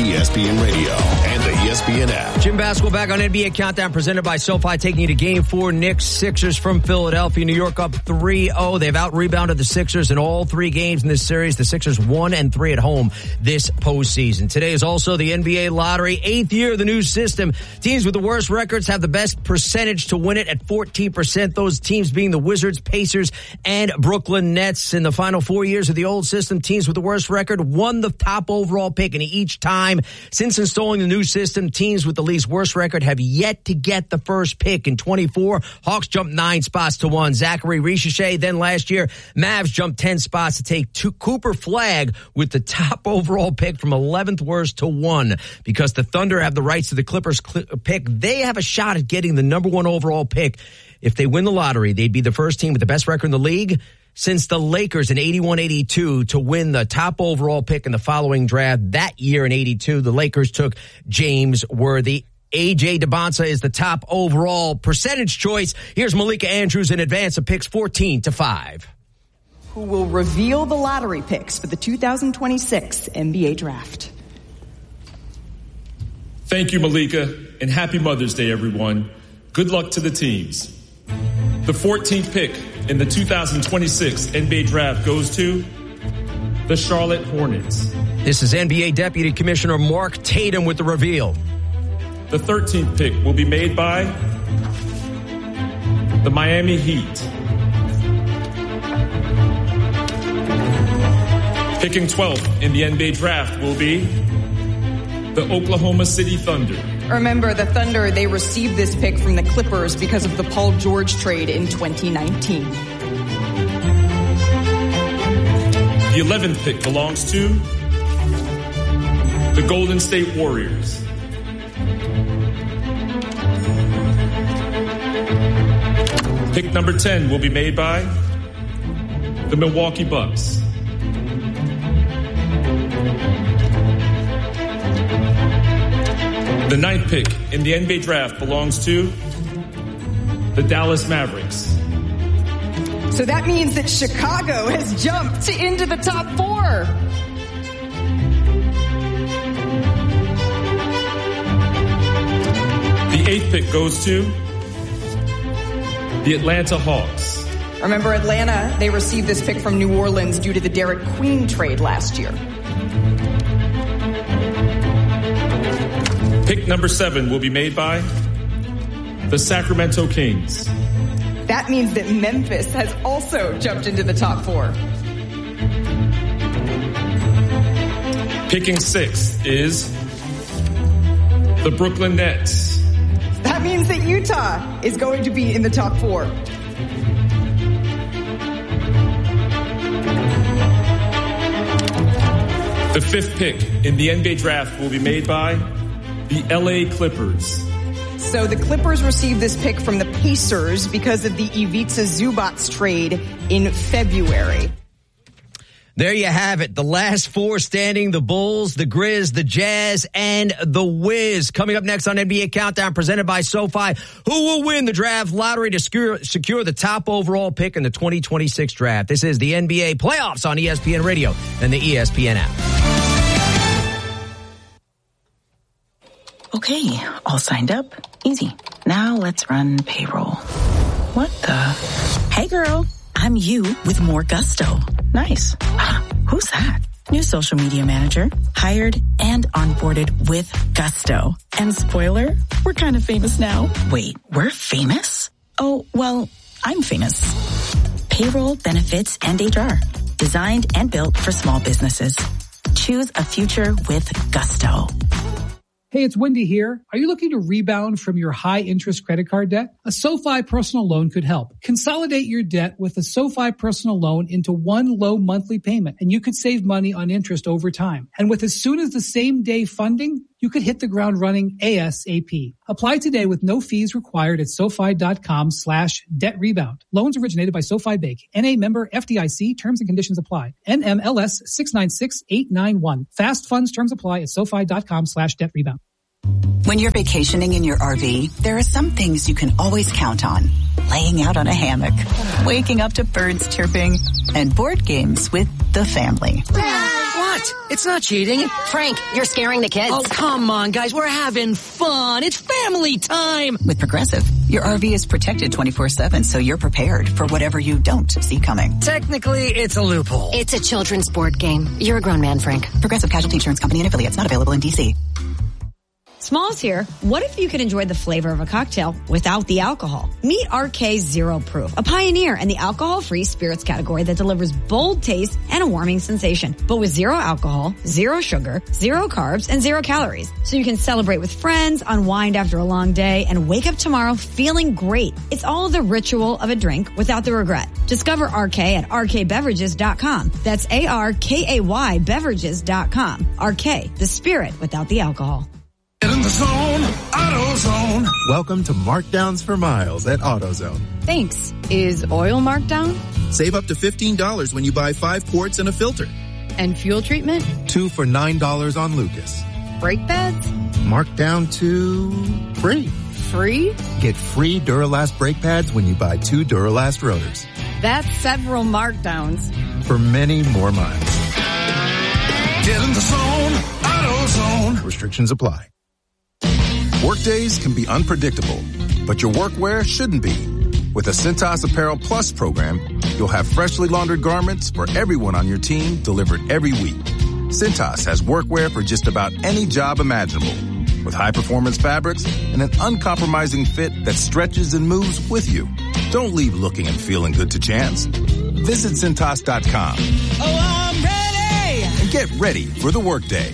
ESPN Radio and the ESPN app. Jim Basketball back on NBA Countdown presented by SoFi, taking you to Game 4. Knicks, Sixers from Philadelphia. New York up 3-0. They've out-rebounded the Sixers in all three games in this series. The Sixers 1-3 at home this postseason. Today is also the NBA lottery. 8th year of the new system. Teams with the worst records have the best percentage to win it at 14%. Those teams being the Wizards, Pacers, and Brooklyn Nets. In the final 4 years of the old system, teams with the worst record won the top overall pick. And each time since installing the new system, teams with the least worst record have yet to get the first pick. In 24, Hawks jumped 9 spots to 1. Zachary Richelet. Then last year, Mavs jumped 10 spots to take Cooper Flagg with the top overall pick from 11th worst to 1. Because the Thunder have the rights to the Clippers pick, they have a shot at getting the number 1 overall pick. If they win the lottery, they'd be the first team with the best record in the league since the Lakers in 81-82 to win the top overall pick in the following draft. That year in 82, the Lakers took James Worthy. A.J. Debonsa is the top overall percentage choice. Here's Malika Andrews in advance of picks 14-5. Who will reveal the lottery picks for the 2026 NBA draft. Thank you, Malika, and happy Mother's Day, everyone. Good luck to the teams. The 14th pick in the 2026 NBA draft goes to the Charlotte Hornets. This is NBA Deputy Commissioner Mark Tatum with the reveal. The 13th pick will be made by the Miami Heat. Picking 12th in the NBA draft will be the Oklahoma City Thunder. Remember, the Thunder, they received this pick from the Clippers because of the Paul George trade in 2019. The 11th pick belongs to the Golden State Warriors. Pick number 10 will be made by the Milwaukee Bucks. The 9th pick in the NBA draft belongs to the Dallas Mavericks. So that means that Chicago has jumped into the top 4. The 8th pick goes to the Atlanta Hawks. Remember, Atlanta, they received this pick from New Orleans due to the Derek Queen trade last year. Pick number 7 will be made by the Sacramento Kings. That means that Memphis has also jumped into the top 4. Picking 6 is the Brooklyn Nets. That means that Utah is going to be in the top 4. The 5th pick in the NBA draft will be made by the LA Clippers. So the Clippers received this pick from the Pacers because of the Ivica Zubac trade in February. There you have it. The last 4 standing, the Bulls, the Grizz, the Jazz, and the Wiz. Coming up next on NBA Countdown, presented by SoFi. Who will win the draft lottery to secure the top overall pick in the 2026 draft? This is the NBA playoffs on ESPN Radio and the ESPN app. Okay, all signed up. Easy. Now let's run payroll. What the? Hey girl, I'm you with more gusto. Nice. Who's that? New social media manager. Hired and onboarded with gusto. And spoiler, we're kind of famous now. Wait, we're famous? Oh, well, I'm famous. Payroll, benefits, and HR. Designed and built for small businesses. Choose a future with gusto. Hey, it's Wendy here. Are you looking to rebound from your high-interest credit card debt? A SoFi personal loan could help. Consolidate your debt with a SoFi personal loan into one low monthly payment, and you could save money on interest over time. And with as soon as the same day funding, you could hit the ground running ASAP. Apply today with no fees required at SoFi.com/debt rebound. Loans originated by SoFi Bank. NA member FDIC. Terms and conditions apply. NMLS 696891. Fast funds terms apply at SoFi.com/debt rebound. When you're vacationing in your RV, there are some things you can always count on. laying out on a hammock, waking up to birds chirping, and board games with the family. What? It's not cheating. Frank, you're scaring the kids. Oh, come on, guys. We're having fun. It's family time. With Progressive, your RV is protected 24/7, so you're prepared for whatever you don't see coming. Technically, it's a loophole. It's a children's board game. You're a grown man, Frank. Progressive Casualty Insurance Company and affiliates, not available in D.C. Smalls here. What if you could enjoy the flavor of a cocktail without the alcohol? Meet RK Zero Proof, a pioneer in the alcohol-free spirits category that delivers bold taste and a warming sensation, but with zero alcohol, zero sugar, zero carbs, and zero calories. So you can celebrate with friends, unwind after a long day, and wake up tomorrow feeling great. It's all the ritual of a drink without the regret. Discover RK at rkbeverages.com. That's ARKAY beverages.com. RK, the spirit without the alcohol. Get in the zone, AutoZone. Welcome to Markdowns for Miles at AutoZone. Thanks. Is oil marked down? Save up to $15 when you buy 5 quarts and a filter. And fuel treatment? 2 for $9 on Lucas. Brake pads? Marked down to free. Free? Get free Duralast brake pads when you buy 2 Duralast rotors. That's several markdowns. For many more miles. Get in the zone, AutoZone. Restrictions apply. Workdays can be unpredictable, but your workwear shouldn't be. With the Cintas Apparel Plus program, you'll have freshly laundered garments for everyone on your team delivered every week. Cintas has workwear for just about any job imaginable, with high-performance fabrics and an uncompromising fit that stretches and moves with you. Don't leave looking and feeling good to chance. Visit Cintas.com. Oh, I'm ready! And get ready for the workday.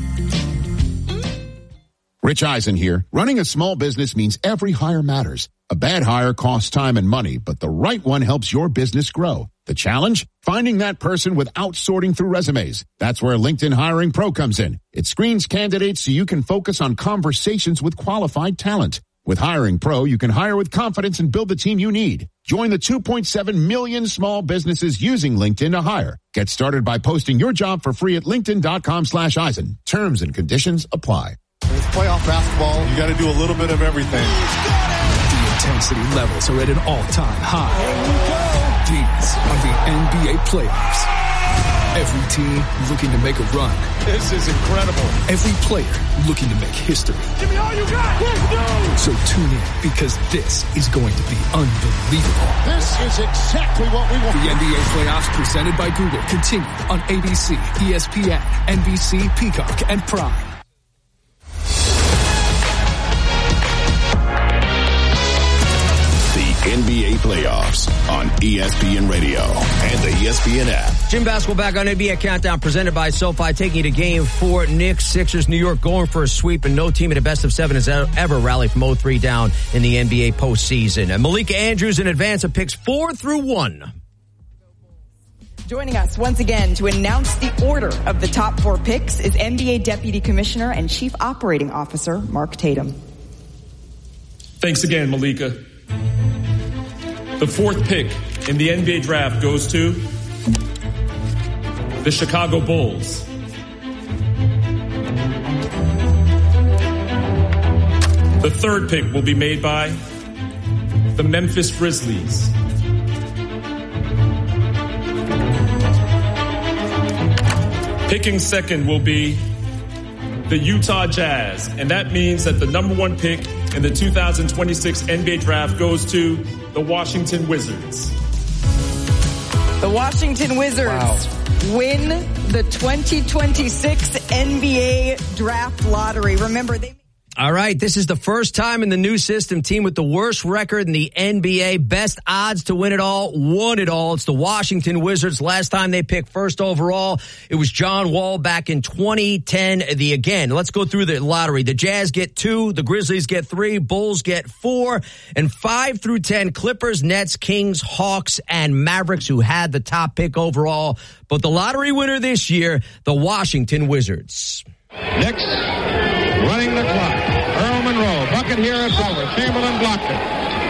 Rich Eisen here. Running a small business means every hire matters. A bad hire costs time and money, but the right one helps your business grow. The challenge? Finding that person without sorting through resumes. That's where LinkedIn Hiring Pro comes in. It screens candidates so you can focus on conversations with qualified talent. With Hiring Pro, you can hire with confidence and build the team you need. Join the 2.7 million small businesses using LinkedIn to hire. Get started by posting your job for free at linkedin.com/Eisen. Terms and conditions apply. It's playoff basketball. You got to do a little bit of everything. The intensity levels are at an all-time high. These are the NBA playoffs. Every team looking to make a run. This is incredible. Every player looking to make history. Give me all you got. Let's go. So tune in because this is going to be unbelievable. This is exactly what we want. The NBA playoffs presented by Google continue on ABC, ESPN, NBC, Peacock, and Prime. NBA playoffs on ESPN Radio and the ESPN app. Jim Basketball back on NBA Countdown presented by SoFi, taking you to Game 4. Knicks, Sixers, New York going for a sweep, and no team in a best-of-7 has ever rallied from 0-3 down in the NBA postseason. And Malika Andrews in advance of picks 4 through 1. Joining us once again to announce the order of the top 4 picks is NBA Deputy Commissioner and Chief Operating Officer Mark Tatum. Thanks again, Malika. The 4th pick in the NBA draft goes to the Chicago Bulls. The 3rd pick will be made by the Memphis Grizzlies. Picking 2nd will be the Utah Jazz, and that means that the number 1 pick in the 2026 NBA draft goes to the Washington Wizards. The Washington Wizards win the 2026 NBA draft lottery. Remember, All right, this is the first time in the new system, team with the worst record in the NBA, best odds to win it all, won it all. It's the Washington Wizards. Last time they picked first overall, it was John Wall back in 2010. Again, let's go through the lottery. The Jazz get 2, the Grizzlies get 3, Bulls get 4, and 5 through 10, Clippers, Nets, Kings, Hawks, and Mavericks, who had the top pick overall. But the lottery winner this year, the Washington Wizards. Knicks running the clock. Earl Monroe, bucket here at Boulder. Chamberlain blocked it.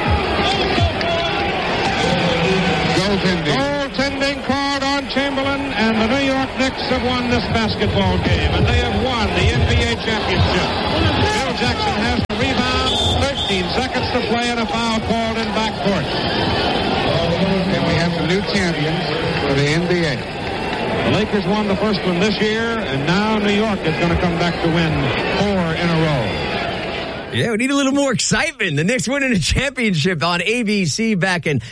Goaltending called on Chamberlain, and the New York Knicks have won this basketball game, and they have won the NBA championship. Phil Jackson has the rebound. 13 seconds to play and a foul called in backcourt. has won the first one this year, and now New York is going to come back to win 4 in a row. Yeah, we need a little more excitement. The Knicks winning a championship on ABC back in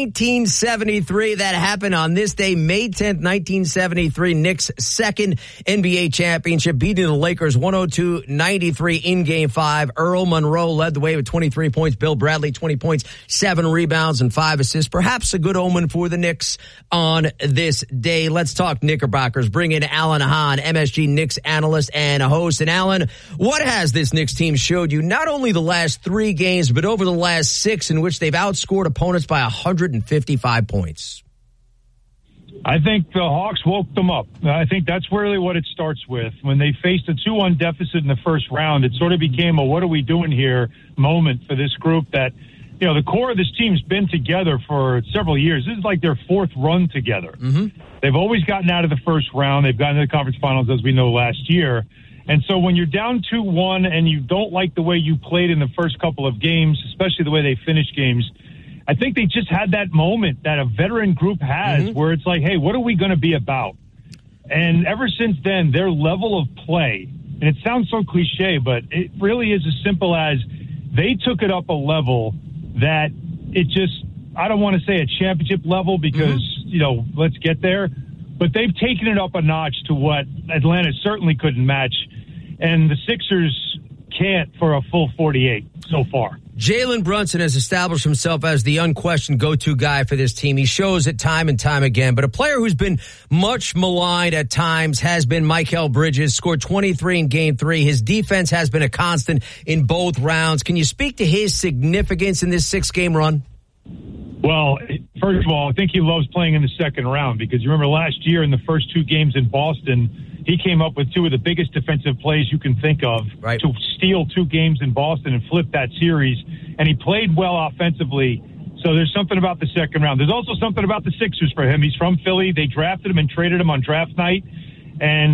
1973. That happened on this day, May 10th, 1973. Knicks' second NBA championship, beating the Lakers 102-93 in Game 5. Earl Monroe led the way with 23 points. Bill Bradley, 20 points, 7 rebounds, and 5 assists. Perhaps a good omen for the Knicks on this day. Let's talk Knickerbockers. Bring in Alan Hahn, MSG Knicks analyst and host. And Alan, what has this Knicks team showed you? Not only the last 3 games, but over the last 6 in which they've outscored opponents by 155 points. I think the Hawks woke them up. I think that's really what it starts with. When they faced a 2-1 deficit in the first round, it sort of became a what are we doing here moment for this group that, you know, the core of this team's been together for several years. This is like their 4th run together. Mm-hmm. They've always gotten out of the first round. They've gotten to the conference finals, as we know, last year. And so when you're down 2-1 and you don't like the way you played in the first couple of games, especially the way they finished games, I think they just had that moment that a veteran group has where it's like, hey, what are we going to be about? And ever since then, their level of play, and it sounds so cliche, but it really is as simple as they took it up a level that it just, I don't want to say a championship level because, you know, let's get there. But they've taken it up a notch to what Atlanta certainly couldn't match. And the Sixers can't for a full 48 so far. Jalen Brunson has established himself as the unquestioned go-to guy for this team. He shows it time and time again. But a player who's been much maligned at times has been Mikal Bridges, scored 23 in Game 3. His defense has been a constant in both rounds. Can you speak to his significance in this 6-game run? Well, first of all, I think he loves playing in the second round because you remember last year in the first 2 games in Boston, he came up with 2 of the biggest defensive plays you can think of to steal 2 games in Boston and flip that series. And he played well offensively. So there's something about the second round. There's also something about the Sixers for him. He's from Philly. They drafted him and traded him on draft night. And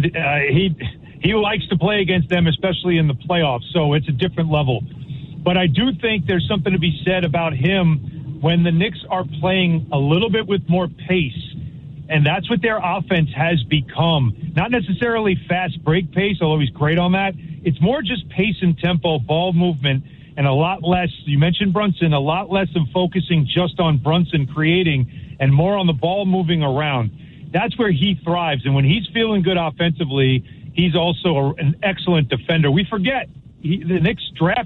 he likes to play against them, especially in the playoffs. So it's a different level. But I do think there's something to be said about him when the Knicks are playing a little bit with more pace, and that's what their offense has become. Not necessarily fast break pace, although he's great on that. It's more just pace and tempo, ball movement, and a lot less, you mentioned Brunson, a lot less of focusing just on Brunson creating and more on the ball moving around. That's where he thrives, and when he's feeling good offensively, he's also an excellent defender. We forget. The Knicks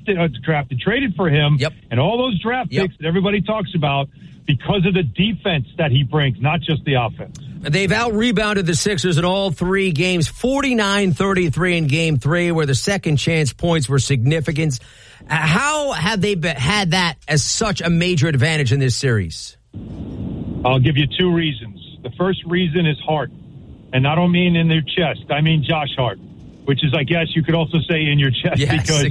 traded for him, and all those draft picks that everybody talks about because of the defense that he brings, not just the offense. They've out-rebounded the Sixers in all 3 games, 49-33 in Game 3, where the second chance points were significant. How have they had that as such a major advantage in this series? I'll give you 2 reasons. The first reason is heart, and I don't mean in their chest. I mean Josh Hart, which is, I guess, you could also say in your chest because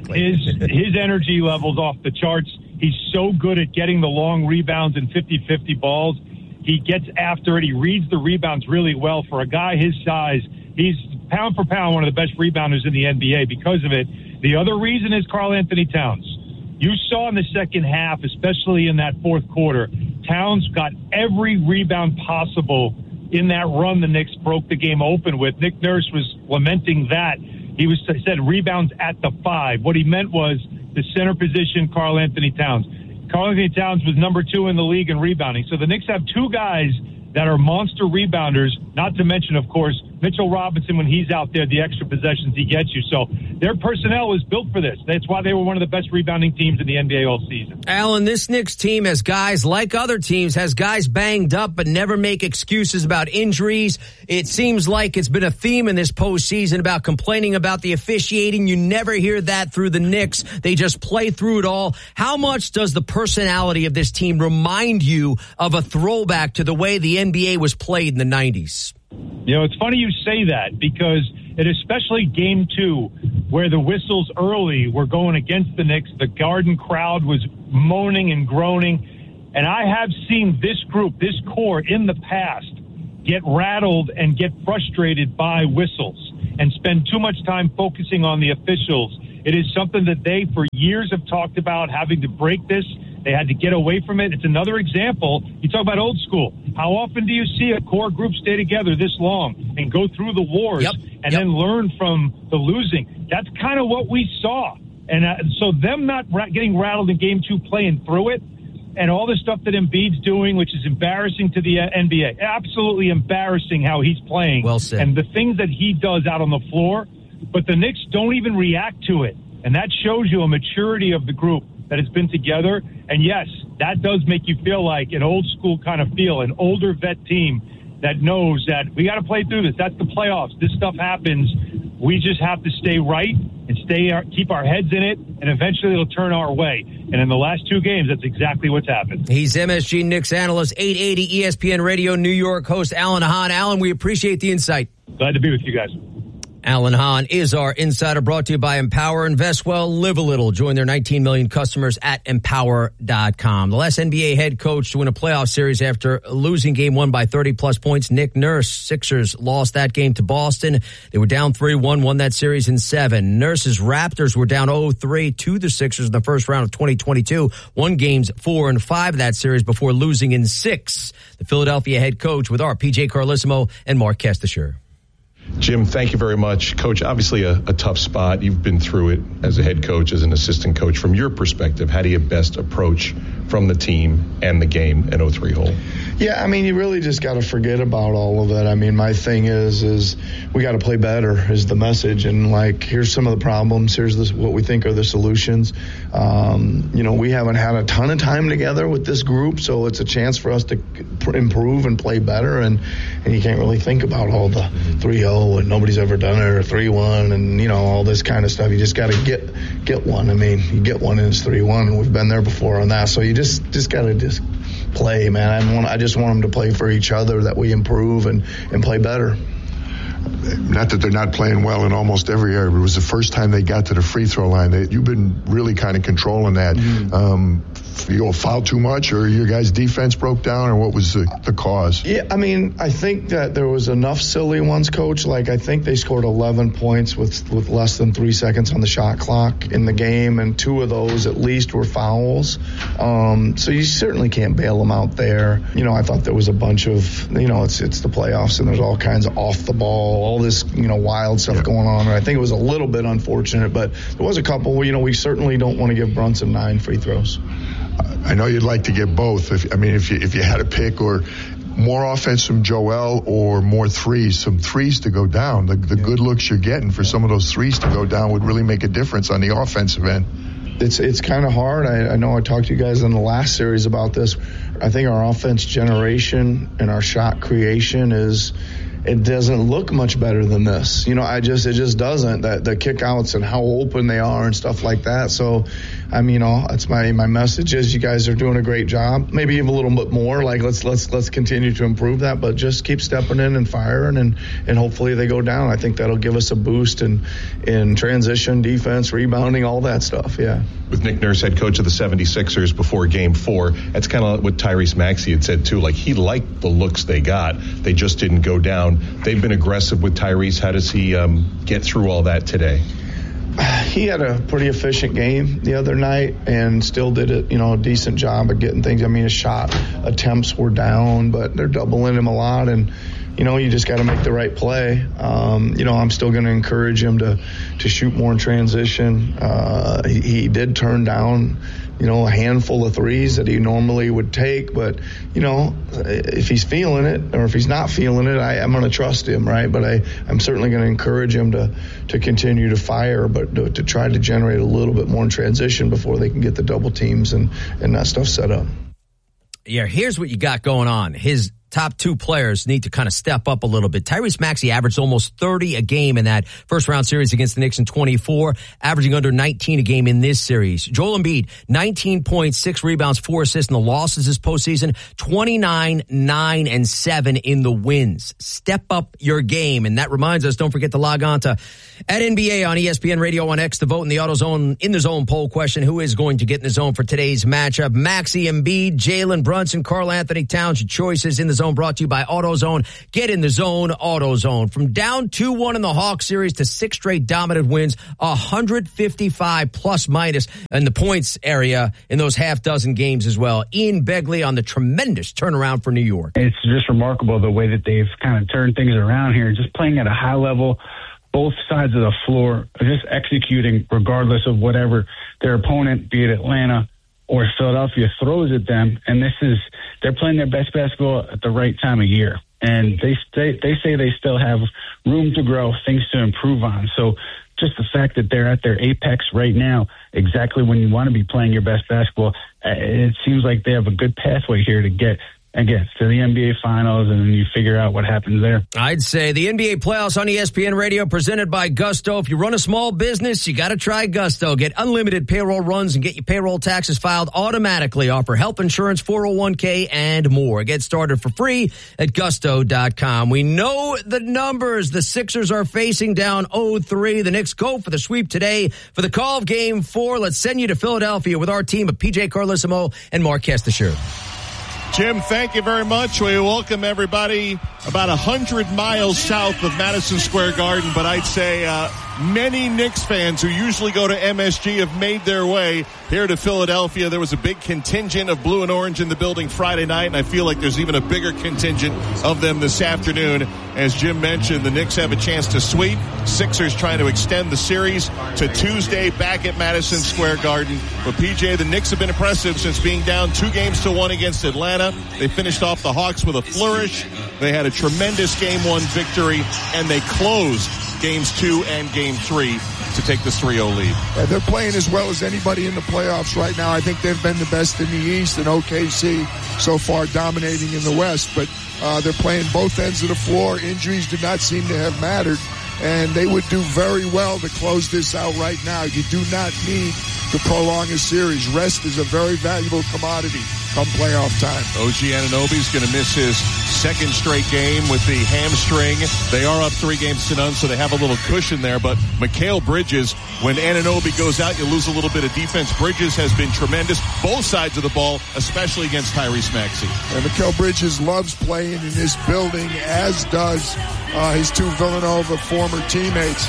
his energy level's off the charts. He's so good at getting the long rebounds and 50-50 balls. He gets after it. He reads the rebounds really well. For a guy his size, he's pound for pound one of the best rebounders in the NBA because of it. The other reason is Karl Anthony Towns. You saw in the second half, especially in that fourth quarter, Towns got every rebound possible in that run the Knicks broke the game open with. Nick Nurse was lamenting that. He said rebounds at the 5. What he meant was the center position, Karl Anthony Towns. Karl Anthony Towns was number 2 in the league in rebounding. So the Knicks have 2 guys that are monster rebounders, not to mention, of course, Mitchell Robinson, when he's out there, the extra possessions he gets you. So their personnel is built for this. That's why they were one of the best rebounding teams in the NBA all season. Alan, this Knicks team has guys, like other teams, has guys banged up but never make excuses about injuries. It seems like it's been a theme in this postseason about complaining about the officiating. You never hear that through the Knicks. They just play through it all. How much does the personality of this team remind you of a throwback to the way the NBA was played in the 90s? You know, it's funny you say that because it especially Game 2, where the whistles early were going against the Knicks, the Garden crowd was moaning and groaning. And I have seen this group, this core in the past, get rattled and get frustrated by whistles and spend too much time focusing on the officials. It is something that they, for years, have talked about having to break this. They had to get away from it. It's another example. You talk about old school. How often do you see a core group stay together this long and go through the wars and then learn from the losing? That's kind of what we saw. And so them not getting rattled in Game 2, playing through it, and all the stuff that Embiid's doing, which is embarrassing to the NBA. Absolutely embarrassing how he's playing. Well said. And the things that he does out on the floor, but the Knicks don't even react to it. And that shows you a maturity of the group that has been together. And yes, that does make you feel like an old school kind of feel, an older vet team that knows that we got to play through this. That's the playoffs. This stuff happens. We just have to stay right and keep our heads in it, and eventually it'll turn our way. And in the last 2 games, that's exactly what's happened. He's MSG Knicks analyst, 880 ESPN Radio New York host Alan Hahn. Alan, we appreciate the insight. Glad to be with you guys. Alan Hahn is our insider, brought to you by Empower. Invest well, live a little. Join their 19 million customers at Empower.com. The last NBA head coach to win a playoff series after losing Game 1 by 30-plus points, Nick Nurse. Sixers lost that game to Boston. They were down 3-1, won that series in 7. Nurse's Raptors were down 0-3 to the Sixers in the first round of 2022. Won games 4 and 5 of that series before losing in 6. The Philadelphia head coach with our PJ Carlissimo and Mark Kestisher. Jim, thank you very much. Coach, obviously a tough spot. You've been through it as a head coach, as an assistant coach. From your perspective, how do you best approach from the team and the game in 0-3 hole? Yeah, I mean, you really just got to forget about all of it. I mean, my thing is we got to play better is the message. And, like, here's some of the problems. Here's what we think are the solutions. We haven't had a ton of time together with this group, so it's a chance for us to improve and play better. And you can't really think about all the 3-0 and nobody's ever done it, or 3-1 and, all this kind of stuff. You just got to get one. I mean, you get one and it's 3-1, and we've been there before on that. So you just got to play, man. I just want them to play for each other, that we improve and play better. Not that they're not playing well in almost every area, but it was the first time they got to the free throw line. You've been really kind of controlling that. You foul too much, or your guys' defense broke down, or what was the cause? Yeah, I mean, I think that there was enough silly ones, Coach. Like, I think they scored 11 points with less than 3 seconds on the shot clock in the game, and 2 of those at least were fouls. So you certainly can't bail them out there. I thought there was a bunch of, it's the playoffs, and there's all kinds of off the ball, all this, wild stuff going on. And I think it was a little bit unfortunate, but there was a couple where, we certainly don't want to give Brunson 9 free throws. I know you'd like to get both. If you had to pick, or more offense from Joel or more threes, some threes to go down. The good looks you're getting for some of those threes to go down would really make a difference on the offensive end. It's kind of hard. I know I talked to you guys in the last series about this. I think our offense generation and our shot creation it doesn't look much better than this. It just doesn't. The kickouts and how open they are and stuff like that. So, that's my message is you guys are doing a great job. Maybe even a little bit more. Like let's continue to improve that, but just keep stepping in and firing, and hopefully they go down. I think that'll give us a boost in transition, defense, rebounding, all that stuff. Yeah. With Nick Nurse, head coach of the 76ers before Game 4, that's kind of what Tyrese Maxey had said too. Like, he liked the looks they got. They just didn't go down. They've been aggressive with Tyrese. How does he get through all that today? He had a pretty efficient game the other night and still did a decent job of getting things. His shot attempts were down, but they're doubling him a lot, and you just got to make the right play. I'm still going to encourage him to shoot more in transition. He did turn down a handful of threes that he normally would take. But, if he's feeling it or if he's not feeling it, I'm going to trust him, right? But I'm certainly going to encourage him to continue to fire, but to try to generate a little bit more in transition before they can get the double teams and that stuff set up. Yeah, here's what you got going on. His top 2 players need to kind of step up a little bit. Tyrese Maxey averaged almost 30 a game in that first round series against the Knicks in 24, averaging under 19 a game in this series. Joel Embiid, 19 points, 6 rebounds, 4 assists in the losses this postseason, 29, 9, and 7 in the wins. Step up your game. And that reminds us, don't forget to log on to @NBA on ESPN Radio on X to vote in the AutoZone in the Zone poll question. Who is going to get in the zone for today's matchup? Maxey, Embiid, Jalen Brunson, Karl Anthony Towns. Your choices in the zone Zone, brought to you by AutoZone. Get in the zone, AutoZone. From down 2-1 in the Hawks series to 6 straight dominant wins, 155 plus minus in the points area in those half dozen games as well. Ian Begley on the tremendous turnaround for New York. It's just remarkable the way that they've kind of turned things around here, just playing at a high level, both sides of the floor, just executing regardless of whatever their opponent, be it Atlanta or Philadelphia, throws at them. And they're playing their best basketball at the right time of year. And they say they still have room to grow, things to improve on. So just the fact that they're at their apex right now, exactly when you want to be playing your best basketball, it seems like they have a good pathway here to get again to the NBA Finals, and then you figure out what happens there. I'd say the NBA playoffs on ESPN Radio, presented by Gusto. If you run a small business, you got to try Gusto. Get unlimited payroll runs and get your payroll taxes filed automatically. Offer health insurance, 401k, and more. Get started for free at Gusto.com. We know the numbers. The Sixers are facing down 0-3. The Knicks go for the sweep today. For the call of Game 4, let's send you to Philadelphia with our team of PJ Carlesimo and Mark Kestecher. Jim, thank you very much. We welcome everybody about 100 miles south of Madison Square Garden, but I'd say many Knicks fans who usually go to MSG have made their way here to Philadelphia. There was a big contingent of blue and orange in the building Friday night, and I feel like there's even a bigger contingent of them this afternoon. As Jim mentioned, the Knicks have a chance to sweep. Sixers trying to extend the series to Tuesday back at Madison Square Garden. But PJ, the Knicks have been impressive since being down 2-1 against Atlanta. They finished off the Hawks with a flourish. They had a tremendous Game 1 victory, and they closed Games 2 and Game 3 to take the 3-0 lead. Yeah, they're playing as well as anybody in the playoffs right now. I think they've been the best in the East, and OKC so far dominating in the West. But they're playing both ends of the floor. Injuries do not seem to have mattered, and they would do very well to close this out right now. You do not need to prolong a series. Rest is a very valuable commodity come playoff time. OG Anunoby's going to miss his second straight game with the hamstring. They are up 3-0, so they have a little cushion there. But Mikal Bridges, when Anunoby goes out, you lose a little bit of defense. Bridges has been tremendous, both sides of the ball, especially against Tyrese Maxey. And Mikal Bridges loves playing in this building, as does his two Villanova former teammates,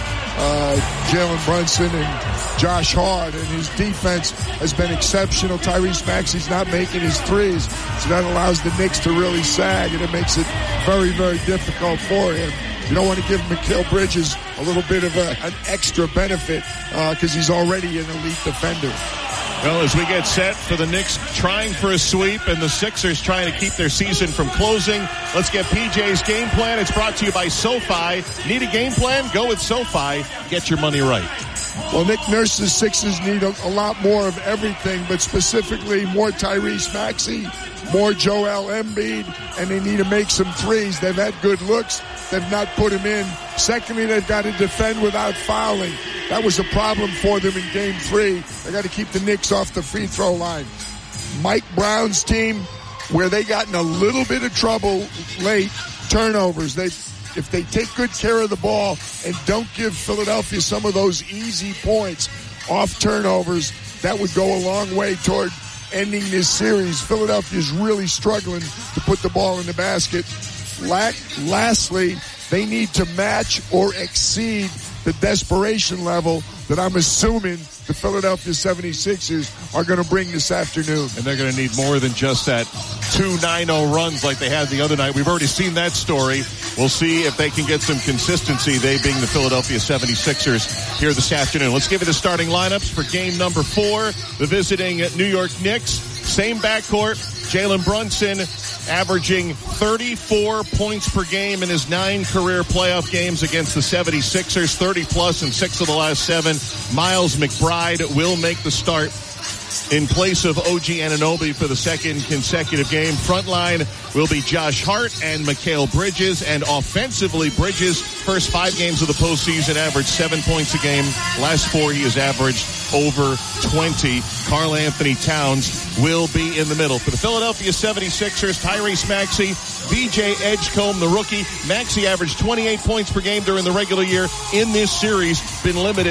Jalen Brunson and Josh Hart, and his defense has been exceptional. Tyrese Maxey's not making his threes, so that allows the Knicks to really sag, and it makes it very, very difficult for him. You don't want to give Mikal Bridges a little bit of an extra benefit because he's already an elite defender. Well, as we get set for the Knicks trying for a sweep and the Sixers trying to keep their season from closing, let's get PJ's game plan. It's brought to you by SoFi. Need a game plan? Go with SoFi. Get your money right. Well, Nick Nurse's Sixers need a lot more of everything, but specifically more Tyrese Maxey, more Joel Embiid, and they need to make some threes. They've had good looks. They've not put him in. Secondly, they've got to defend without fouling. That was a problem for them in Game 3. They got to keep the Knicks off the free throw line. Mike Brown's team, where they got in a little bit of trouble late, turnovers. If they take good care of the ball and don't give Philadelphia some of those easy points off turnovers, that would go a long way toward ending this series. Philadelphia's really struggling to put the ball in the basket. Lastly, they need to match or exceed the desperation level that I'm assuming the Philadelphia 76ers are going to bring this afternoon. And they're going to need more than just that 2-9-0 runs like they had the other night. We've already seen that story. We'll see if they can get some consistency, they being the Philadelphia 76ers, here this afternoon. Let's give you the starting lineups for game number 4. The visiting New York Knicks. Same backcourt. Jalen Brunson averaging 34 points per game in his 9 career playoff games against the 76ers, 30-plus in 6 of the last 7. Miles McBride will make the start in place of OG Anunoby for the second consecutive game. Frontline will be Josh Hart and Mikal Bridges. And offensively, Bridges, first 5 games of the postseason, averaged 7 points a game. Last 4, he has averaged over 20. Karl Anthony Towns will be in the middle. For the Philadelphia 76ers, Tyrese Maxey, VJ Edgecombe, the rookie. Maxey averaged 28 points per game during the regular year. In this series, been limited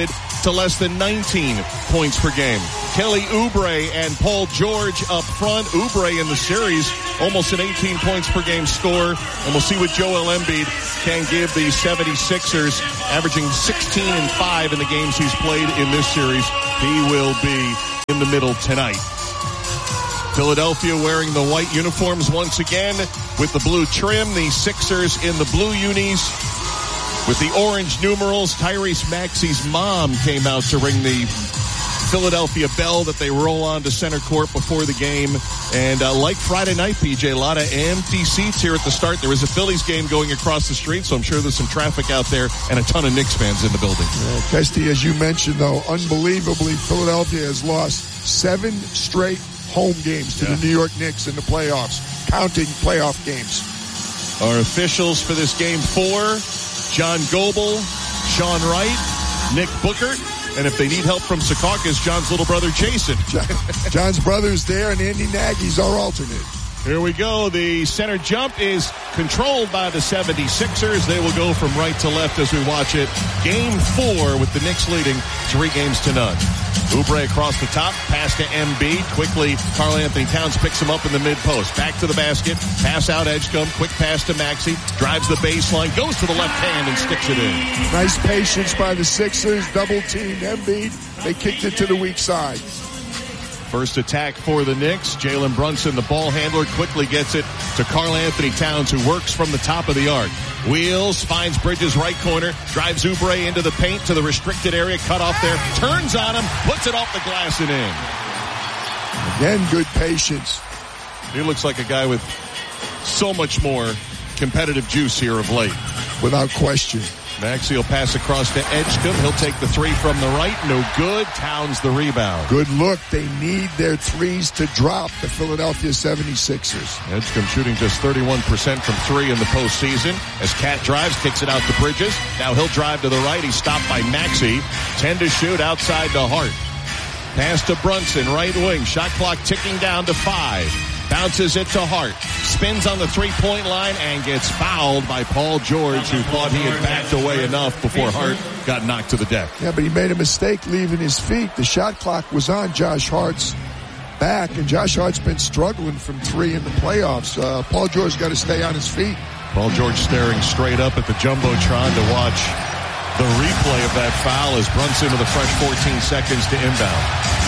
to less than 19 points per game. Kelly Oubre and Paul George up front. Oubre in the series, almost an 18 points per game score. And we'll see what Joel Embiid can give the 76ers, averaging 16 and 5 in the games he's played in this series. He will be in the middle tonight. Philadelphia wearing the white uniforms once again with the blue trim. The Sixers in the blue unis with the orange numerals. Tyrese Maxey's mom came out to ring the Philadelphia bell that they roll on to center court before the game. And like Friday night, PJ, a lot of empty seats here at the start. There was a Phillies game going across the street, so I'm sure there's some traffic out there and a ton of Knicks fans in the building. Kesty, as you mentioned, though, unbelievably, Philadelphia has lost 7 straight home games to the New York Knicks in the playoffs, counting playoff games. Our officials for this game 4, John Goebel, Sean Wright, Nick Bookert, and if they need help from Secaucus, John's little brother Jason. John's brother's there, and Andy Nagy's our alternate. Here we go. The center jump is controlled by the 76ers. They will go from right to left as we watch it. Game 4 with the Knicks leading 3-0. Oubre across the top, pass to Embiid. Quickly, Karl-Anthony Towns picks him up in the mid-post. Back to the basket, pass out Edgecombe, quick pass to Maxey, drives the baseline, goes to the left hand and sticks it in. Nice patience by the Sixers, double-teamed Embiid. They kicked it to the weak side. First attack for the Knicks. Jalen Brunson, the ball handler, quickly gets it to Karl-Anthony Towns, who works from the top of the arc. Wheels, finds Bridges right corner, drives Oubre into the paint to the restricted area, cut off there, turns on him, puts it off the glass and in. Again, good patience. He looks like a guy with so much more competitive juice here of late. Without question. Maxey will pass across to Edgecombe. He'll take the 3 from the right. No good. Towns the rebound. Good look. They need their threes to drop, the Philadelphia 76ers. Edgecombe shooting just 31% from 3 in the postseason. As Cat drives, kicks it out to Bridges. Now he'll drive to the right. He's stopped by Maxey. 10 to shoot outside to Hart. Pass to Brunson, right wing. Shot clock ticking down to 5. Bounces it to Hart. Spins on the 3-point line and gets fouled by Paul George, who thought he had backed away enough before Hart got knocked to the deck. Yeah, but he made a mistake leaving his feet. The shot clock was on Josh Hart's back, and Josh Hart's been struggling from 3 in the playoffs. Paul George's got to stay on his feet. Paul George staring straight up at the Jumbotron to watch the replay of that foul as Brunson with a fresh 14 seconds to inbound.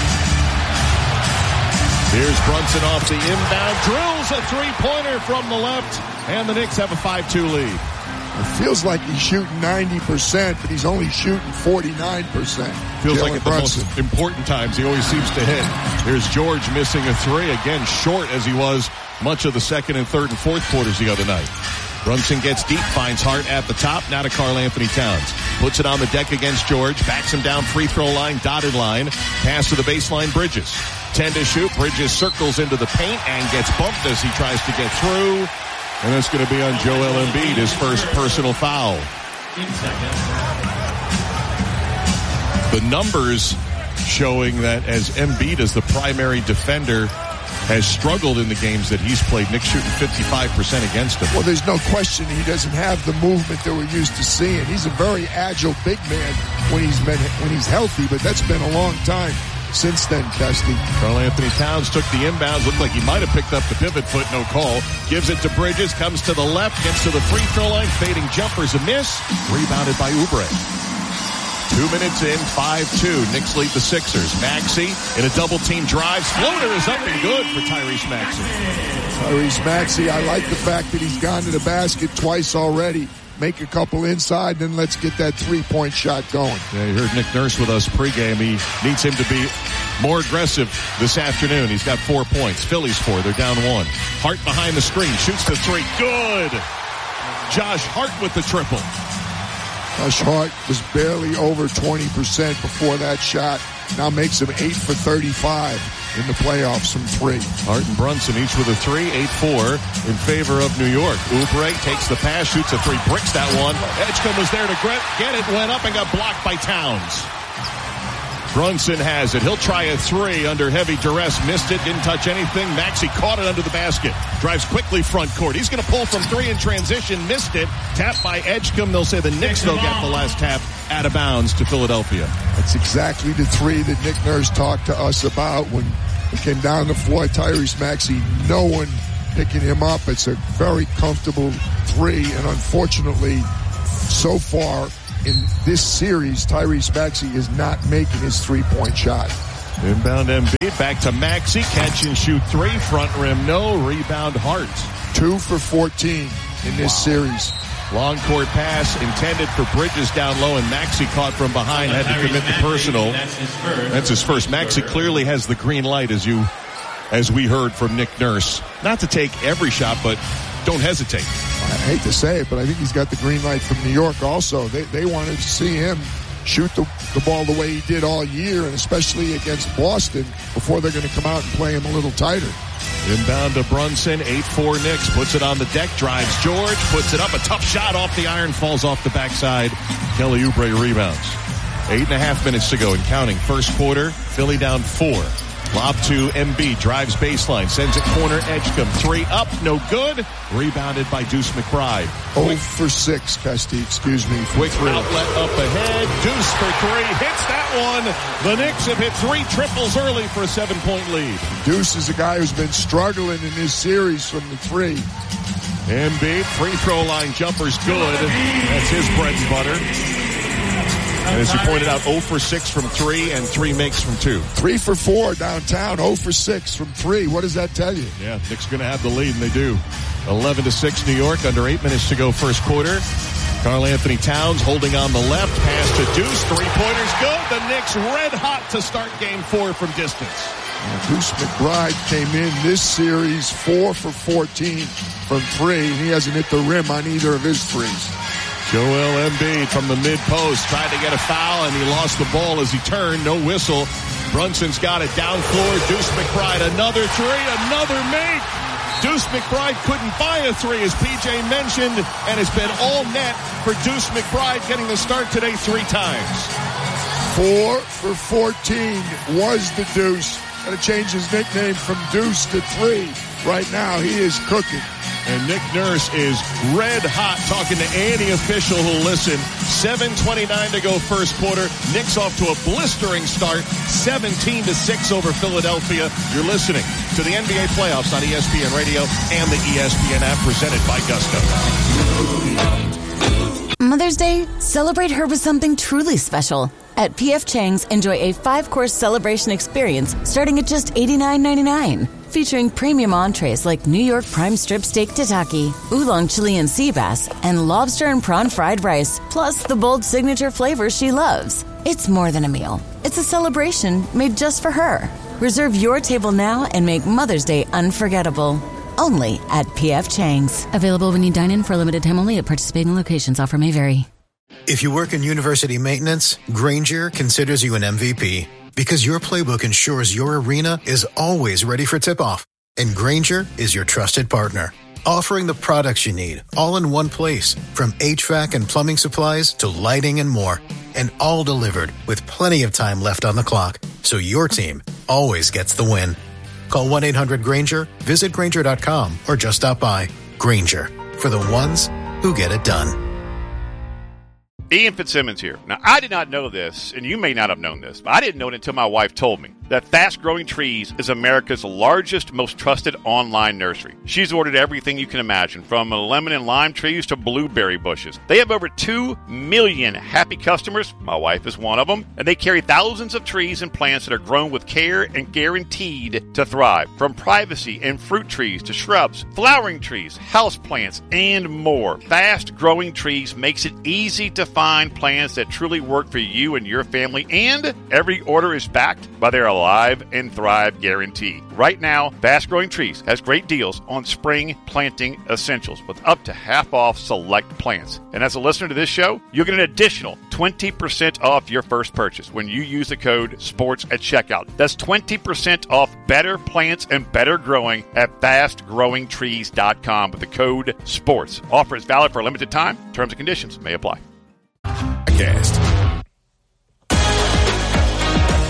Here's Brunson off the inbound, drills a 3-pointer from the left, and the Knicks have a 5-2 lead. It feels like he's shooting 90%, but he's only shooting 49%. Feels like at the most important times he always seems to hit. Here's George missing a 3, again short as he was much of the second and third and fourth quarters the other night. Brunson gets deep, finds Hart at the top, now to Karl-Anthony Towns. Puts it on the deck against George, backs him down free throw line, dotted line, pass to the baseline, Bridges. 10 to shoot, Bridges circles into the paint and gets bumped as he tries to get through. And that's going to be on Joel Embiid, his first personal foul. The numbers showing that as Embiid is the primary defender, has struggled in the games that he's played. Knicks shooting 55% against him. Well, there's no question he doesn't have the movement that we're used to seeing. He's a very agile big man when he's healthy, but that's been a long time since then, Kesty. Karl-Anthony Towns took the inbounds. Looked like he might have picked up the pivot foot. No call. Gives it to Bridges. Comes to the left. Gets to the free throw line. Fading jumper's a miss. Rebounded by Oubre. 2 minutes in, 5-2. Knicks lead the Sixers. Maxey in a double-team drive. Floater is up and good for Tyrese Maxey. Tyrese Maxey, I like the fact that he's gone to the basket twice already. Make a couple inside, then let's get that 3-point shot going. Yeah, you heard Nick Nurse with us pregame. He needs him to be more aggressive this afternoon. He's got 4 points. Phillies 4. They're down 1. Hart behind the screen. Shoots the 3. Good. Josh Hart with the triple. Josh Hart was barely over 20% before that shot. Now makes him 8 for 35 in the playoffs from 3. Hart and Brunson each with a 3, 8-4 in favor of New York. Oubre takes the pass, shoots a 3, bricks that one. Edgecombe was there to get it, went up and got blocked by Towns. Brunson has it. He'll try a three under heavy duress. Missed it. Didn't touch anything. Maxey caught it under the basket. Drives quickly front court. He's going to pull from three in transition. Missed it. Tapped by Edgecombe. They'll say the Knicks, they'll get the last tap out of bounds to Philadelphia. That's exactly the three that Nick Nurse talked to us about when it came down the floor. Tyrese Maxey, no one picking him up. It's a very comfortable three, and unfortunately, so far in this series, Tyrese Maxey is not making his three-point shot. Inbound Embiid, back to Maxey, catch and shoot three, front rim no, rebound Hart. 2 for 14 in this series. Long court pass intended for Bridges down low, and Maxey caught from behind, had to commit the personal. That's his first. Maxey clearly has the green light, as we heard from Nick Nurse. Not to take every shot, but don't hesitate. I hate to say it, but I think he's got the green light from New York also. They wanted to see him shoot the ball the way he did all year, and especially against Boston, before they're going to come out and play him a little tighter. Inbound to Brunson, 8-4 Knicks, puts it on the deck, drives George, puts it up, a tough shot off the iron, falls off the backside. Kelly Oubre rebounds. 8.5 minutes to go and counting. First quarter, Philly down 4. Lob to Embiid, drives baseline, sends it corner, Edgecombe. Three up, no good. Rebounded by Deuce McBride. 0 for 6, Casti, excuse me. Quick outlet up ahead. Deuce for three, hits that one. The Knicks have hit 3 triples early for a 7-point lead. Deuce is a guy who's been struggling in this series from the three. Embiid, free throw line jumper's good. That's his bread and butter. And as you pointed out, 0 for 6 from 3 and 3 makes from 2. 3 for 4 downtown, 0 for 6 from 3. What does that tell you? Yeah, Knicks going to have the lead, and they do. 11-6 New York, under 8 minutes to go first quarter. Karl Anthony Towns holding on the left, pass to Deuce, three-pointers good. The Knicks red hot to start game 4 from distance. Deuce McBride came in this series 4 for 14 from 3, and he hasn't hit the rim on either of his threes. Joel Embiid from the mid-post tried to get a foul, and he lost the ball as he turned. No whistle. Brunson's got it down floor. Deuce McBride, another three, another make. Deuce McBride couldn't buy a three, as PJ mentioned, and it's been all net for Deuce McBride getting the start today 3 times. 4 for 14 was the Deuce. Got to change his nickname from Deuce to 3. Right now, he is cooking. And Nick Nurse is red hot talking to any official who'll listen. 7:29 to go first quarter. Knicks off to a blistering start. 17-6 over Philadelphia. You're listening to the NBA playoffs on ESPN Radio and the ESPN app, presented by Gusto. Mother's Day, celebrate her with something truly special. At P.F. Chang's, enjoy a 5-course celebration experience starting at just $89.99. Featuring premium entrees like New York prime strip steak tataki, oolong Chilean sea bass, and lobster and prawn fried rice, plus the bold signature flavors she loves. It's more than a meal. It's a celebration made just for her. Reserve your table now and make Mother's Day unforgettable. Only at P.F. Chang's. Available when you dine in for a limited time only at participating locations. Offer may vary. If you work in university maintenance, Grainger considers you an MVP. Because your playbook ensures your arena is always ready for tip-off. And Grainger is your trusted partner, offering the products you need all in one place, from HVAC and plumbing supplies to lighting and more. And all delivered with plenty of time left on the clock, so your team always gets the win. Call 1-800-GRAINGER, visit Grainger.com, or just stop by. Grainger, for the ones who get it done. Ian Fitzsimmons here. Now, I did not know this, and you may not have known this, but I didn't know it until my wife told me, that Fast Growing Trees is America's largest, most trusted online nursery. She's ordered everything you can imagine, from lemon and lime trees to blueberry bushes. They have over 2 million happy customers. My wife is one of them. And they carry thousands of trees and plants that are grown with care and guaranteed to thrive. From privacy and fruit trees to shrubs, flowering trees, houseplants, and more. Fast Growing Trees makes it easy to find plants that truly work for you and your family, and every order is backed by their Alive and Thrive guarantee. Right now, Fast Growing Trees has great deals on spring planting essentials with up to half off select plants. And as a listener to this show, you'll get an additional 20% off your first purchase when you use the code SPORTS at checkout. That's 20% off better plants and better growing at fastgrowingtrees.com with the code SPORTS. Offer is valid for a limited time. Terms and conditions may apply.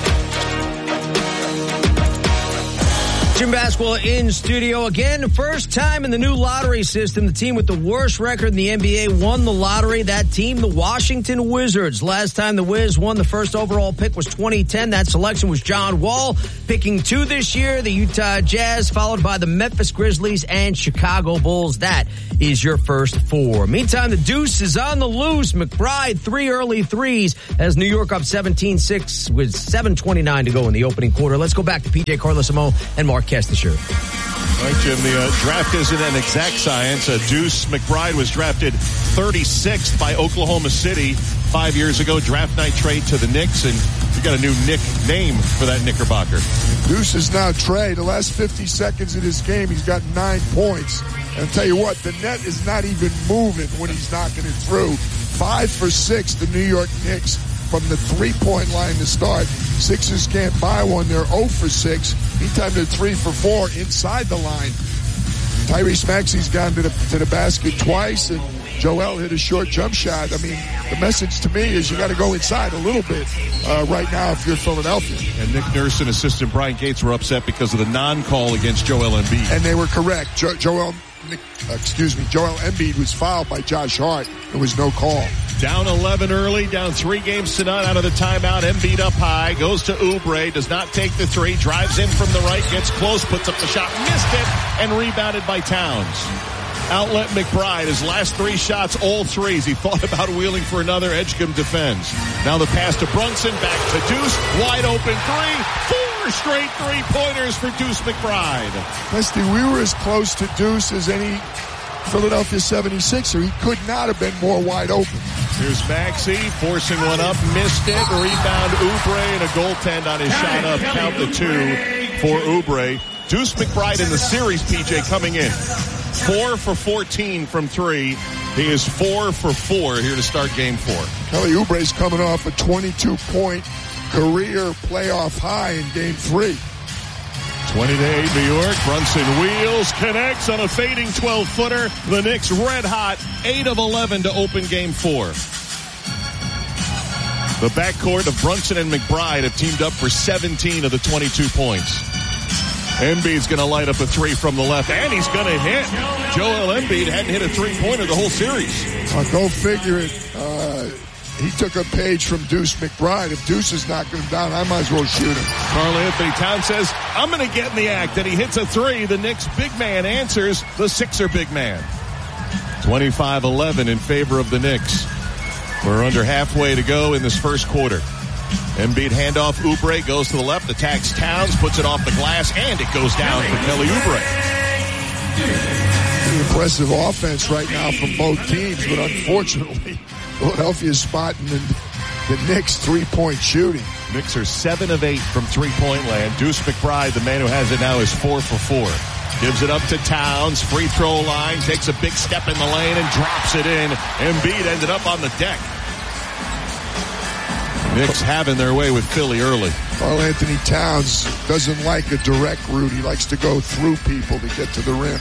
basketball in studio again. First time in the new lottery system, the team with the worst record in the NBA won the lottery. That team, the Washington Wizards. Last time the Wiz won, the first overall pick was 2010. That selection was John Wall. Picking 2 this year, the Utah Jazz, followed by the Memphis Grizzlies and Chicago Bulls. That is your first 4. Meantime, the Deuce is on the loose. McBride, 3 early threes as New York up 17-6 with 7:29 to go in the opening quarter. Let's go back to PJ Carlesimo and Mark Kestisher. All right, Jim, the draft isn't an exact science. Deuce McBride was drafted 36th by Oklahoma City 5 years ago. Draft night trade to the Knicks, and we got a new nickname for that Knickerbocker. Deuce is now Trey. The last 50 seconds of this game, he's got 9 points. And I'll tell you what, the net is not even moving when he's knocking it through. 5 for 6, the New York Knicks from the 3-point line to start. Sixers can't buy one. They're 0 for 6. Meantime, they're 3 for 4 inside the line. Tyrese Maxey's gone to the basket twice, and Joel hit a short jump shot. I mean, the message to me is you got to go inside a little bit right now if you're Philadelphia. And Nick Nurse and assistant Brian Gates were upset because of the non-call against Joel Embiid. And they were correct. Joel Embiid was fouled by Josh Hart. There was no call. Down 11 early, down 3 games to none out of the timeout. Embiid up high, goes to Oubre, does not take the 3, drives in from the right, gets close, puts up the shot, missed it, and rebounded by Towns. Outlet McBride, his last 3 shots, all threes. He thought about wheeling for another. Edgecombe defends. Now the pass to Brunson, back to Deuce, wide open 3, 4 straight 3-pointers for Deuce McBride. Leslie, we were as close to Deuce as any Philadelphia 76er. He could not have been more wide open. Here's Maxey forcing one up, missed it. Rebound Oubre and a goaltend on his shot up. Count the 2 for Oubre. Deuce McBride in the series, PJ, coming in. 4 for 14 from 3. He is 4 for 4 here to start game 4. Kelly Oubre's coming off a 22-point career playoff high in game 3. 20-8 New York. Brunson wheels, connects on a fading 12-footer. The Knicks red hot, 8 of 11 to open game 4. The backcourt of Brunson and McBride have teamed up for 17 of the 22 points. Embiid's going to light up a 3 from the left, and he's going to hit. Joel Embiid hadn't hit a 3-pointer the whole series. Go figure it. He took a page from Deuce McBride. If Deuce is knocking him down, I might as well shoot him. Karl-Anthony Towns says, I'm going to get in the act, and he hits a 3. The Knicks big man answers, the Sixer big man. 25-11 in favor of the Knicks. We're under halfway to go in this first quarter. Embiid handoff, Oubre goes to the left, attacks Towns, puts it off the glass, and it goes down for Kelly Oubre. Impressive offense right now from both teams, but unfortunately, Philadelphia's spotting the Knicks 3-point shooting. Knicks are 7 of 8 from 3-point land. Deuce McBride, the man who has it now, is 4 for 4. Gives it up to Towns, free throw line, takes a big step in the lane and drops it in. Embiid ended up on the deck. Knicks having their way with Philly early. Karl-Anthony Towns doesn't like a direct route. He likes to go through people to get to the rim.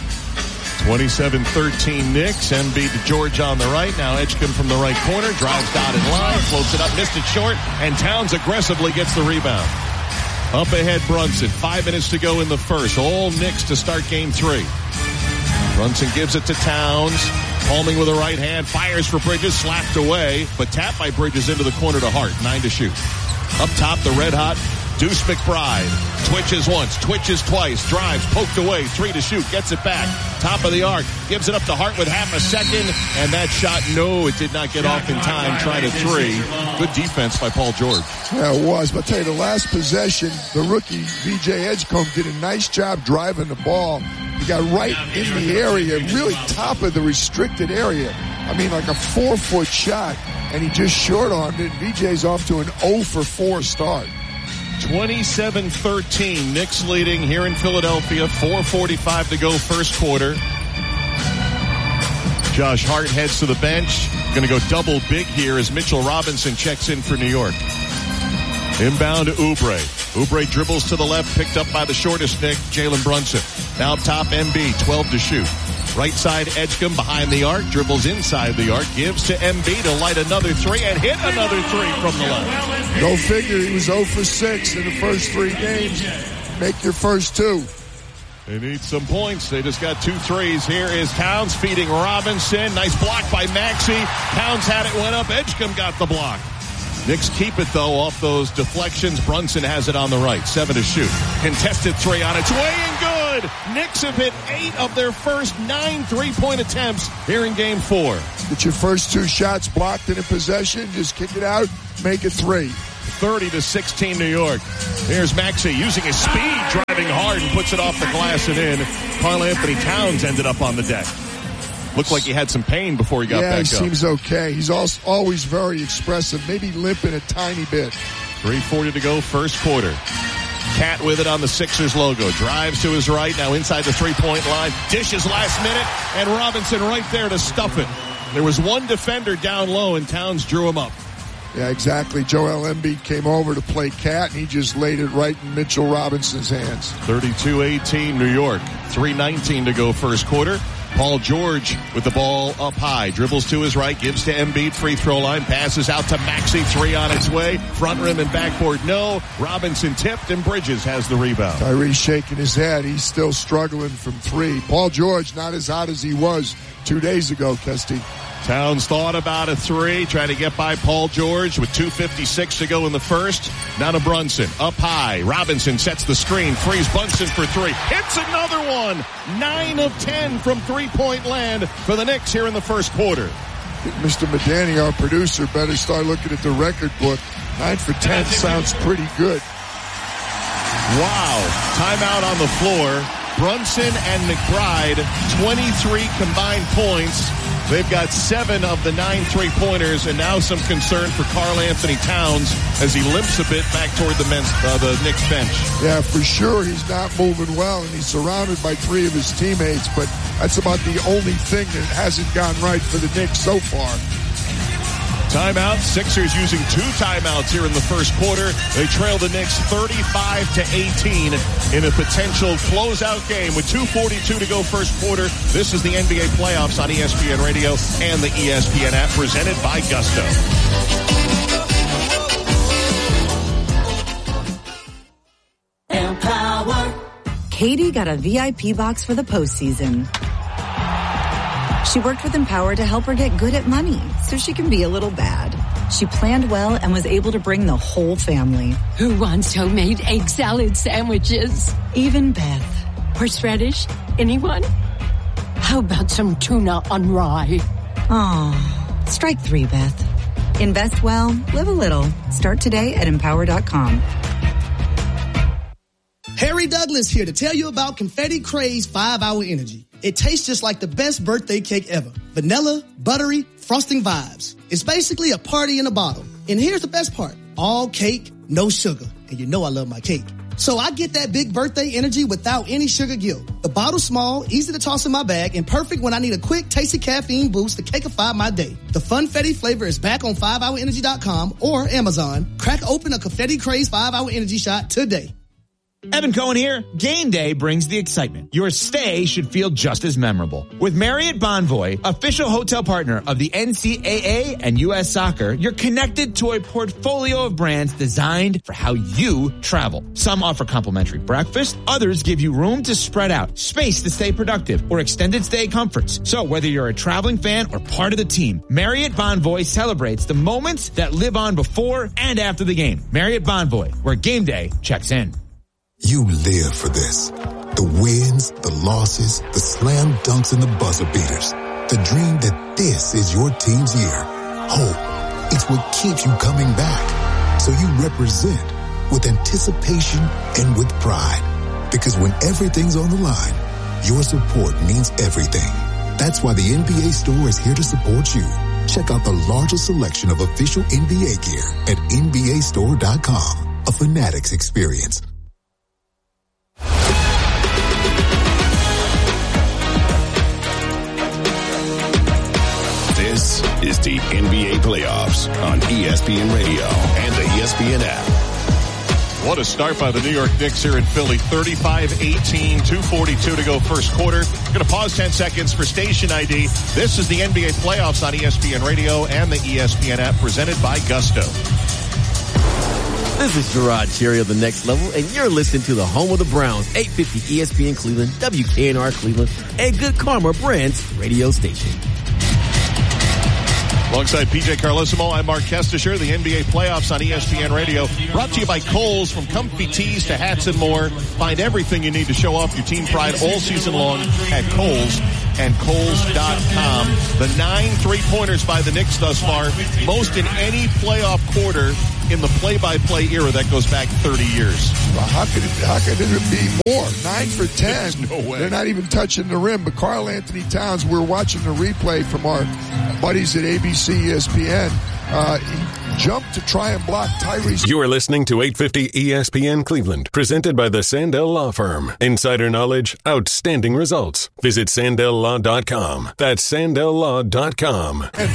27-13 Knicks. Embiid to George on the right. Now Edgecombe from the right corner. Drives dotted line. Floats it up. Missed it short. And Towns aggressively gets the rebound. Up ahead Brunson. 5 minutes to go in the first. All Knicks to start game 3. Brunson gives it to Towns. Palming with a right hand. Fires for Bridges. Slapped away. But tapped by Bridges into the corner to Hart. 9 to shoot. Up top, the red hot Deuce McBride. Twitches once, twitches twice, drives, poked away, 3 to shoot, gets it back. Top of the arc, gives it up to Hart with half a second, and that shot, no, it did not get off in time, trying to 3. Good defense by Paul George. Yeah, it was, but I'll tell you, the last possession, the rookie, V.J. Edgecombe, did a nice job driving the ball. He got right in the area, really top of the restricted area. I mean, like a 4-foot shot, and he just short-armed it. VJ's off to an 0 for 4 start. 27-13, Knicks leading here in Philadelphia. 4:45 to go first quarter. Josh Hart heads to the bench. Going to go double big here as Mitchell Robinson checks in for New York. Inbound to Oubre. Oubre dribbles to the left, picked up by the shortest Knick, Jalen Brunson. Now up top, Embiid, 12 to shoot. Right side, Edgecombe behind the arc, dribbles inside the arc, gives to Embiid to light another 3 and hit another 3 from the left. Go figure, he was 0 for 6 in the first 3 games. Make your first 2. They need some points. They just got 2 threes. Here is Towns feeding Robinson. Nice block by Maxey. Towns had it, went up. Edgecombe got the block. Knicks keep it, though, off those deflections. Brunson has it on the right. 7 to shoot. Contested 3 on its way and good. Knicks have hit 8 of their first 9 3-point attempts here in Game 4. Get your first 2 shots blocked and in possession. Just kick it out, make it 3. 30-16 New York. Here's Maxey using his speed, driving hard, and puts it off the glass and in. Karl-Anthony Towns ended up on the deck. Looked like he had some pain before he got back up. Yeah, he seems okay. He's always very expressive, maybe limping a tiny bit. 3:40 to go, first quarter. Cat with it on the Sixers logo. Drives to his right, now inside the 3-point line. Dishes last minute, and Robinson right there to stuff it. There was one defender down low, and Towns drew him up. Yeah, exactly. Joel Embiid came over to play Cat, and he just laid it right in Mitchell Robinson's hands. 32-18 New York. 3:19 to go first quarter. Paul George with the ball up high. Dribbles to his right, gives to Embiid, free throw line, passes out to Maxey, 3 on its way. Front rim and backboard, no. Robinson tipped, and Bridges has the rebound. Tyrese shaking his head. He's still struggling from 3. Paul George not as hot as he was 2 days ago, Kesty. Towns thought about a 3, trying to get by Paul George with 2:56 to go in the first. Now to Brunson, up high. Robinson sets the screen, frees Brunson for 3. Hits another one. 9 of 10 from 3-point land for the Knicks here in the first quarter. Mr. Madani, our producer, better start looking at the record book. 9 for 10 sounds pretty good. Wow. Timeout on the floor. Brunson and McBride, 23 combined points. They've got 7 of the 9 3-pointers, and now some concern for Karl-Anthony Towns as he limps a bit back toward the Knicks bench. Yeah, for sure he's not moving well, and he's surrounded by 3 of his teammates, but that's about the only thing that hasn't gone right for the Knicks so far. Timeout. Sixers using 2 timeouts here in the first quarter. They trail the Knicks 35-18 in a potential closeout game with 2:42 to go first quarter. This is the NBA playoffs on ESPN Radio and the ESPN app, presented by Gusto. Empower. Katie got a VIP box for the postseason. She worked with Empower to help her get good at money so she can be a little bad. She planned well and was able to bring the whole family. Who wants homemade egg salad sandwiches? Even Beth. Horseradish? Anyone? How about some tuna on rye? Aw, strike 3, Beth. Invest well, live a little. Start today at Empower.com. Harry Douglas here to tell you about Confetti Craze 5-Hour Energy. It tastes just like the best birthday cake ever. Vanilla, buttery, frosting vibes. It's basically a party in a bottle. And here's the best part. All cake, no sugar. And you know I love my cake. So I get that big birthday energy without any sugar guilt. The bottle's small, easy to toss in my bag, and perfect when I need a quick, tasty caffeine boost to cakeify my day. The Funfetti flavor is back on 5hourenergy.com or Amazon. Crack open a Confetti Craze 5-Hour Energy shot today. Evan Cohen here. Game day brings the excitement. Your stay should feel just as memorable. With Marriott Bonvoy, official hotel partner of the NCAA and U.S. Soccer, you're connected to a portfolio of brands designed for how you travel. Some offer complimentary breakfast. Others give you room to spread out, space to stay productive, or extended stay comforts. So whether you're a traveling fan or part of the team, Marriott Bonvoy celebrates the moments that live on before and after the game. Marriott Bonvoy, where game day checks in. You live for this. The wins, the losses, the slam dunks, and the buzzer beaters. The dream that this is your team's year. Hope, it's what keeps you coming back. So you represent with anticipation and with pride. Because when everything's on the line, your support means everything. That's why the NBA Store is here to support you. Check out the largest selection of official NBA gear at NBAstore.com. A Fanatics experience. This is the NBA playoffs on ESPN Radio and the ESPN app. What a start by the New York Knicks here in Philly. 35-18, 2:42 to go first quarter. Going to pause 10 seconds for station ID. This is the NBA playoffs on ESPN Radio and the ESPN app, presented by Gusto. This is Gerard Cherry of The Next Level, and you're listening to the home of the Browns, 850 ESPN Cleveland, WKNR Cleveland, and Good Karma Brands radio station. Alongside PJ Carlesimo, I'm Mark Kestisher. The NBA playoffs on ESPN Radio. Brought to you by Kohl's. From comfy tees to hats and more. Find everything you need to show off your team pride all season long at Kohl's and Kohl's.com. The 9 3-pointers by the Knicks thus far. Most in any playoff quarter in the play-by-play era. That goes back 30 years. Well, how could it be more? 9 for 10. No way. They're not even touching the rim. But Karl Anthony Towns, we're watching the replay from our buddies at ABC ESPN. He jumped to try and block Tyrese. You are listening to 850 ESPN Cleveland, presented by the Sandell Law Firm. Insider knowledge, outstanding results. Visit SandellLaw.com. That's SandellLaw.com.